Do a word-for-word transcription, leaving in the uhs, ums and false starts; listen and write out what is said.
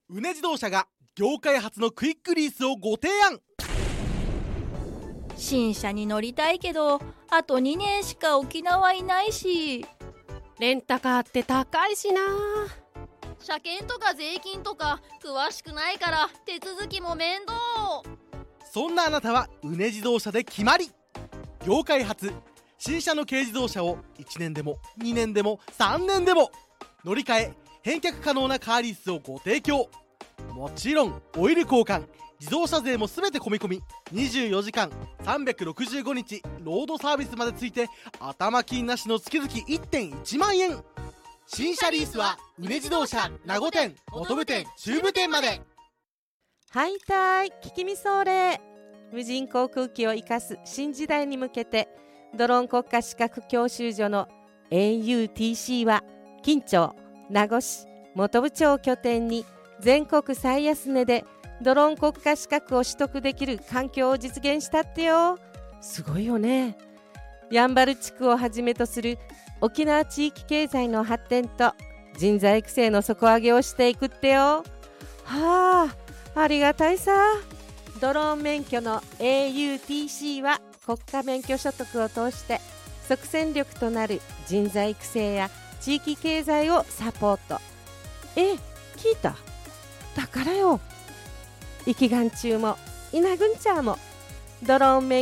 うね自動車が業界初のクイックリースをご提案。 新車に乗りたいけどあとにねんしか沖縄いないし、 レンタカーって高いしな。 車検とか税金とか詳しくないから手続きも面倒。 そんなあなたはうね自動車で決まり。業界初新車の軽自動車をいちねんでもにねんでもさんねんでも乗り換え返却可能なカーリースをご提供。もちろんオイル交換自動車税も全て込み込み、にじゅうよじかんさんびゃくろくじゅうごにちロードサービスまでついて頭金なしの月々 いってんいちまんえん。新車リースはうね自動車名護店、本部店、中部店まで。 はいたい聞きみそれ。無人航空機を生かす新時代に向けてドローン国家資格教習所の エーユーティーシー は金町、名護市、本部町を拠点に全国最安値でドローン国家資格を取得できる環境を実現したってよ。すごいよね。やんばる地区をはじめとする沖縄地域経済の発展と人材育成の底上げをしていくってよ。はあ、ありがたいさ。ドローン免許の エーユーティーシー は国家免許所得を通して即戦力となる人材育成や地域経済をサポート。え、聞いた？だからよ。一願中も稲ぐんちゃーもドローン免